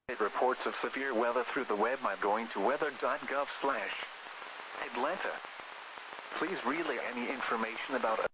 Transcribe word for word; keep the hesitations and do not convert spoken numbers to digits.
reports of severe weather through the web by going to weather dot gov slash Atlanta. Please relay any information about